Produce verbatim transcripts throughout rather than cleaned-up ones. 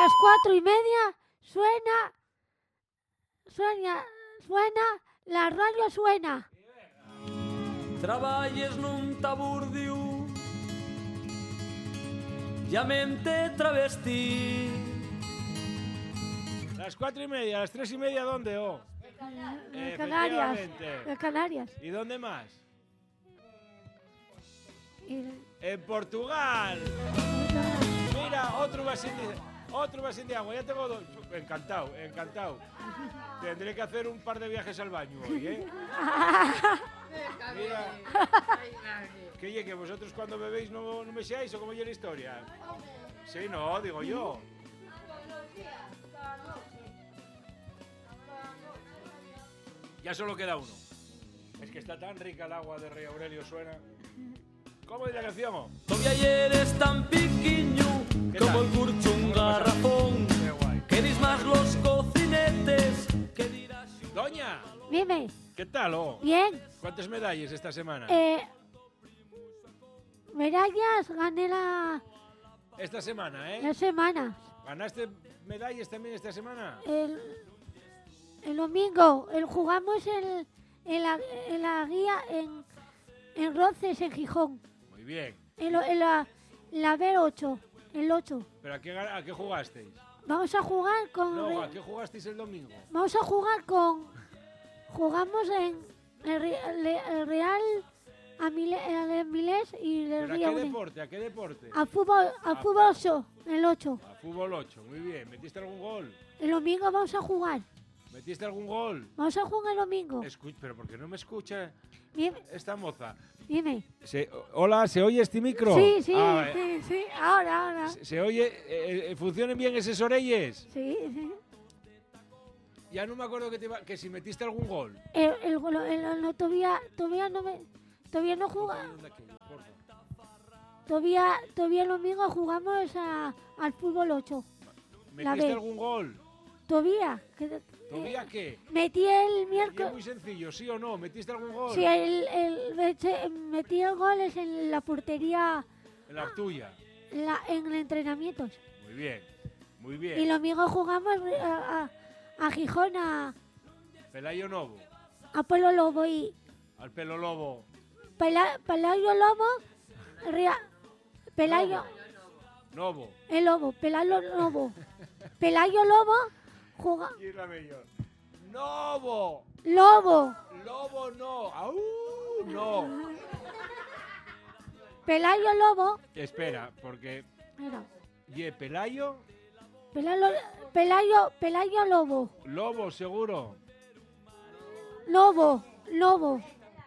las cuatro y media suena, suena, suena, la radio suena. Traballes nun taburdiu, llamente travestí. Las cuatro y media, las tres y media, ¿dónde? Oh? En Canarias. Efectivamente. En Canarias. ¿Y dónde más? Y- En Portugal. Mira, otro vasín de, otro vasín de agua. Ya tengo dos. Encantado, encantado. Tendré que hacer un par de viajes al baño hoy, ¿eh? Mira. Que oye, que vosotros cuando bebéis no, no me seáis o como yo la historia. Sí, no, digo yo. Ya solo queda uno. Es que está tan rica el agua de Rey Aurelio, suena. ¿Cómo es la canción? oh? Todavía eres tan piquiño ¿Qué como tal? el curcho un ¿Cómo lo pasas? garrafón. Qué guay. Queréis más los cocinetes que dirás. Doña, Dime, ¿qué tal? Oh? bien, ¿Cuántas medallas esta semana? eh, medallas gané la, Esta semana, ¿eh? la semana. ¿Ganaste medallas también esta semana? El, el domingo, el, jugamos el, en, la, en la guía en, en Roces, en Gijón. Muy bien. En, lo- en la, la B ocho, el ocho. ¿Pero a qué, ga- a qué jugasteis? Vamos a jugar con... No, Re- ¿a qué jugasteis el domingo? Vamos a jugar con... Jugamos en el, Re- le- el Real Amile- el Avilés y el ¿Pero a Río qué Ure. deporte? ¿A qué deporte? A fútbol, a Ah. fútbol ocho, el ocho. A fútbol ocho, muy bien. ¿Metiste algún gol? El domingo vamos a jugar. ¿Metiste algún gol? Vamos a jugar el domingo. Escu- ¿Pero por qué no me escucha Dime, esta moza? dime. Se- hola, ¿se oye este micro? Sí, sí, Ah, sí, sí. Ahora, ahora. ¿Se, se oye? Eh, eh, ¿Funcionan bien esas orelles? Sí, sí. Ya no me acuerdo que, te iba- que si metiste algún gol. El, el, gol- el- el- no, todavía, todavía no me... Todavía no juega. ¿Dónde aquello? Porfa. Todavía, todavía el domingo jugamos a- al fútbol ocho. ¿Metiste B. algún gol? Todavía. que- ¿Todavía eh, qué? Metí el Y es miércoles... muy sencillo, ¿sí o no? ¿Metiste algún gol? Sí, el, el, mete- metí el gol es en la portería, En la tuya. en, la, en el entrenamiento. Muy bien, muy Y bien. el domingo jugamos a, a, a Gijón, a, Pelayo Novo, a Pueblo Lobo y al pelo lobo. Pela- Pelayo Lobo, Ria- Pelayo, Novo. el Lobo, Pelayo Lobo, Pelayo Lobo, juga, Y es la mejor. Novo. Lobo, Lobo no. ¡Au! No. Pelayo Lobo, Espera, porque... mira, ¿Y Pelayo? Pelayo, Pelayo, Pelayo Lobo, Lobo, seguro. Lobo, Lobo.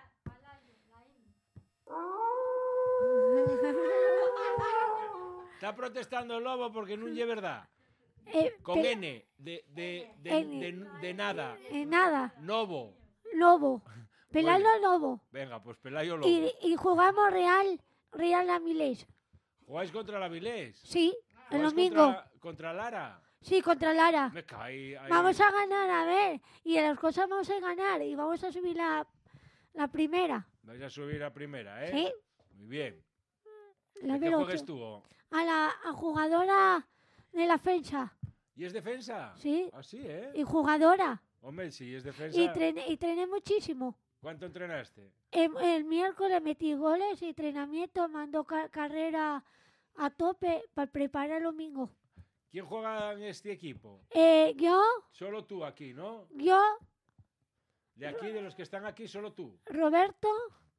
Está protestando el lobo porque no es verdad. Eh, Con pe- N, de, de, de, N. de, de nada. eh, nada, Novo. Lobo, Pelayo Bueno. Lobo. Venga, pues Pelayo Lobo. Y, y jugamos Real, Real Amilés. ¿Jugáis contra la Vilés? Sí, el ¿Jugáis domingo. Contra, contra Lara. Sí, contra Lara. Me caí. ahí. Vamos a ganar, a ver. Y de las cosas vamos a ganar. Y vamos a subir la, la primera. Vais a subir a primera, ¿eh? Sí, Muy bien. la ¿De qué B ocho. juegues tú? A la a jugadora de la defensa. ¿Y es defensa? Sí. Así, ¿eh? Y jugadora. Hombre, si es defensa. Y trené, y trené muchísimo. ¿Cuánto entrenaste? El, el miércoles metí goles y entrenamiento, mando ca- carrera a tope para preparar el domingo. ¿Quién juega en este equipo? Eh, yo, Solo tú aquí, ¿no? yo, De aquí, de los que están aquí, solo tú. Roberto,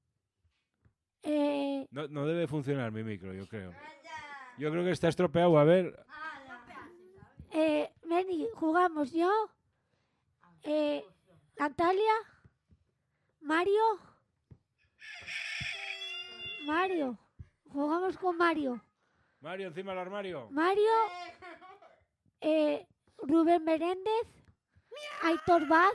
eh, No, no debe funcionar mi micro, yo creo. Yo creo que está estropeado. A ver. eh, Meni, jugamos yo, eh, Natalia, Mario, Mario, jugamos con Mario, Mario, encima del armario. Mario, eh, Rubén Meréndez, Aitor Vaz,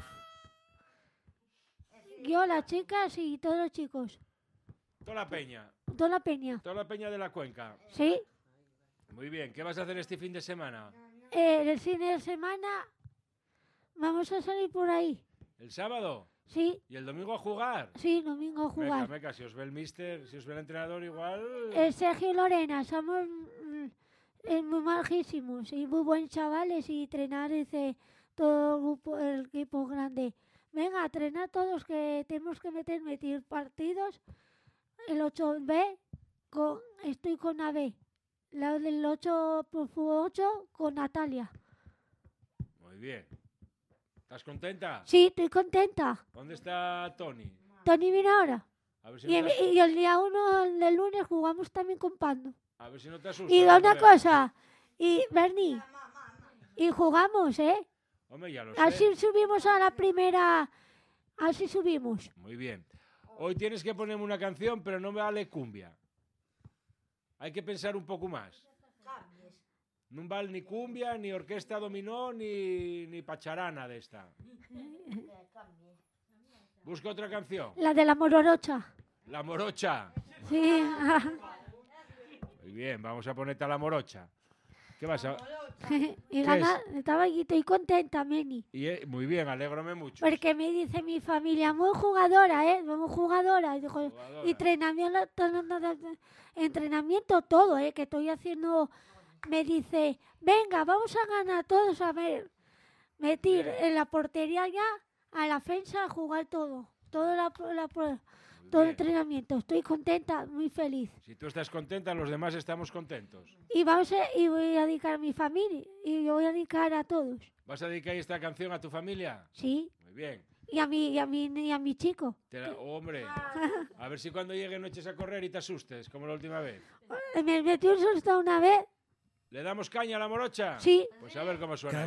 yo, las chicas y todos los chicos, Toda la peña. toda la peña, Toda la peña de la cuenca. ¿sí? Muy bien. ¿Qué vas a hacer este fin de semana? Eh, el fin de semana vamos a salir por ahí, ¿El sábado? ¿sí? ¿Y el domingo a jugar? Sí, domingo a Meca, jugar. meca, si os ve el mister, si os ve el entrenador, igual... El Sergio y Lorena, somos mm, eh, muy, mal- majísimos y muy buenos chavales y entrenar dice todo el grupo, el equipo grande. Venga, a entrenar todos que tenemos que meter, meter partidos. El ocho B, con, estoy con A B. La del ocho por ocho con Natalia. Muy bien. ¿Estás contenta? Sí, estoy contenta. ¿Dónde está Tony? Tony viene ahora. A ver si Y, no te, y el día uno del lunes jugamos también con Pando. a ver si no te asusta. Y cuando una veas. cosa, y Bernie, y jugamos, ¿eh? Hombre, ya lo sé. Así subimos a la primera, así subimos. Muy bien. Hoy tienes que ponerme una canción, pero no me vale cumbia. Hay que pensar un poco más. No vale ni cumbia, ni orquesta dominó, ni, ni pacharana de esta. Busca otra canción. La de la Mororocha. La morocha. Sí. Muy bien, vamos a ponerte a la morocha. ¿Qué vas a...? Y gana, estaba y estoy contenta, Meni. Y, eh, muy bien, alégrame mucho. Porque me dice mi familia, muy jugadora, ¿eh? Muy jugadora. Y, dijo, Jugadora. y entrenamiento, entrenamiento todo, ¿eh? Que estoy haciendo. Me dice, venga, vamos a ganar todos a ver. Metir Bien. en la portería ya, a la defensa, a jugar todo. Todo, la, la- Muy todo el bien. entrenamiento. Estoy contenta, muy feliz. Si tú estás contenta, los demás estamos contentos. Y, vamos a, y voy a dedicar a mi familia. Y yo voy a dedicar a todos. ¿Vas a dedicar esta canción a tu familia? Sí. Muy bien. Y a mi, y a mi, y a mi chico. Te la- hombre, a ver si cuando llegue no eches a correr y te asustes, como la última vez. Me metió un susto una vez. ¿Le damos caña a la morocha? Sí. Pues a ver cómo suena.